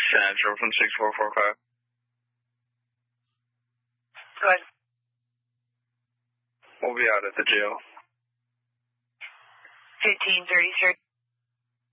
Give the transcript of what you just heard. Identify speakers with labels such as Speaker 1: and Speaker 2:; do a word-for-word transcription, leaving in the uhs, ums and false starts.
Speaker 1: Central from six four four five.
Speaker 2: Go ahead.
Speaker 1: We'll be out at the jail.
Speaker 2: fifteen thirty-three.